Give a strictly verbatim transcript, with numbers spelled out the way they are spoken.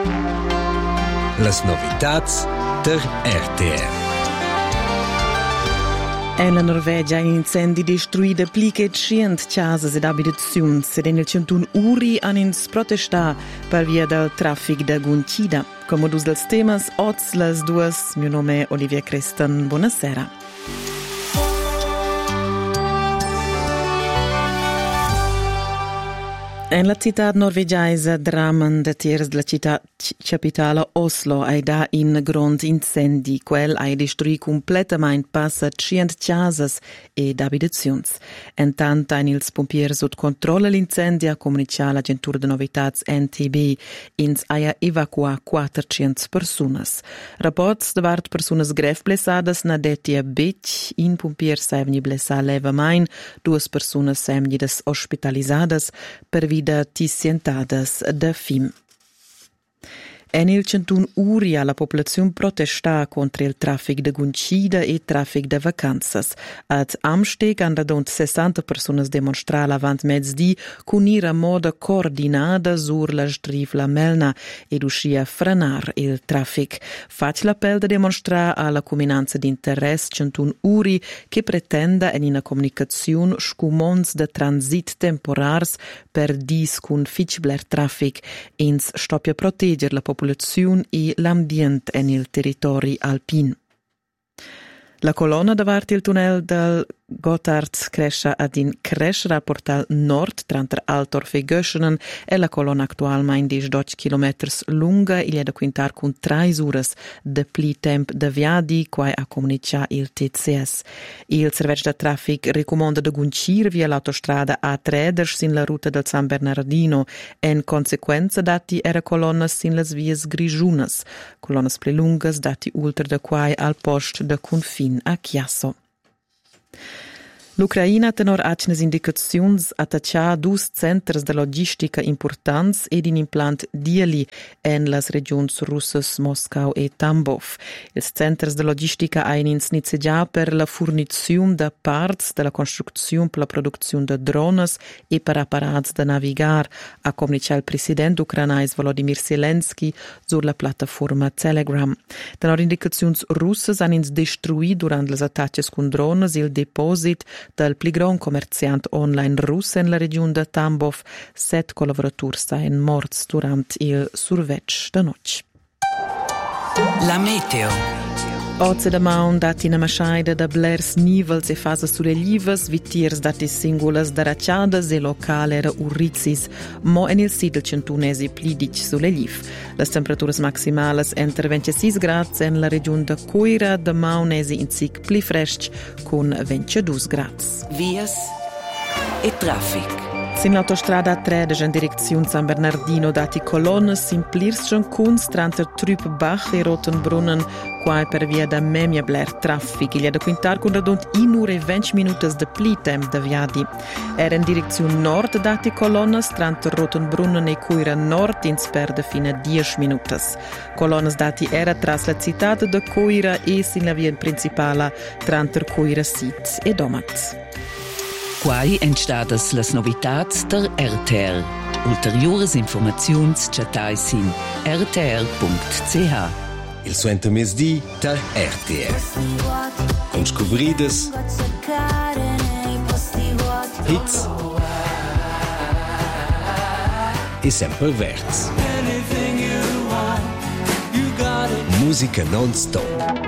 Las novitats der R T R. En la Norvegia un incendi destruida pliche cient casas ed abitazions ed en il centun uri han ins protesta per via del traffic da Guncida. Come dus dels temas, oz las duas, mio nome è Olivia Creston, buonasera. En la città norvegiaisa Drammen de tiers de la città capitale Oslo hai da in grond incendi, quel hai destruì completamente passa cient casas ed abitazions. En tant ein ils pompiers sot controlla l'incendi a comunicar l'agentura de novitats N T B ins aia evacua quattrocento personas. Rapports de vart personas gref blessadas na detia bech, in pompiers saevni blessa leva main, duas personas saevni des hospitalizadas per vida tisientadas da F I M. En il centun Uria la popolazione protesta contro il traffic de Guncida e traffic de vacanzas. Ad Amsteg han radont sessanta personas demonstrala avant mezzdi con ira moda coordinada sur la strivla melna ed uscia frenar il traffic. Fac l'appel de demonstra alla combinanza di interesse centun Uri che pretenda en una comunicazione scumons de transit temporars per dis cun ficibler traffic ins stoppia proteger la popolazione e l'ambiente en il territori alpin. La colonna davanti il tunnel del Gotthard cresce ad in crescere al portal nord tra Altorf e Göschenen e la colonna attualmente dodici chilometri lunga il è da quintar con tre ore de pli temp de viadi quai a comunica il T C S. Il servizio de traffic raccomanda de guncir via l'autostrada A tre sin la ruta del San Bernardino en conseguenza dati era colonnas sin las vias grigiunas, colonnas pli lungas dati ultra de quai al post de confin a Chiasso. L'Ucraina tenor acnes indicazions attaccia dus centers de logistica importants ed in implant dieli en las regions russas Moscau e Tambov. Ils centers de logistica ein ins inizià per la furnizione de parts de la construzione per la produzione de drones e per apparats de navigar, a comunicar il president ucranais Volodymyr Zelensky sur la plataforma Telegram. Tenor indicazions russas han ins destruì durant les attacches con drones il deposit del pli gran commerciant online russ en la regione de Tambov. Set collaborators sain morts durant il survetsch de noc. La meteo. Oze da maun dati na maschaida da blers nivels e fasa sulle livas, vitiers dati singulas da racciadas e locale era urrizis, mo en il sidel centunesi plidic sulle liv. Las temperaturas maximales enter ventisei grads en la regione da Coira, da maunesi in sic pli fresc con ventidue grads. Vias e traffic. Sin l'autostrada A tre in direzione San Bernardino dati colonnas simplirstion kunst tranta Trübbach e Rotenbrunnen quai per via da memia bler traffic il è da quintar con radont in ore e venti minuti de pli temp da viadi. Era in direzione nord dati colonnas tranta Rotenbrunnen e Coira nord ins perde fino a dieci minuti. Colonnas dati era tras la città de Coira e sin la via principale tranta Coira Sit e Domat. Quai entstadas las novitats der R T R. Ulteriores informaziuns chatais in r t r punct c h. Il suento mesdì der R T R. Con scobrides, hits e sempre verts. Musica non stop.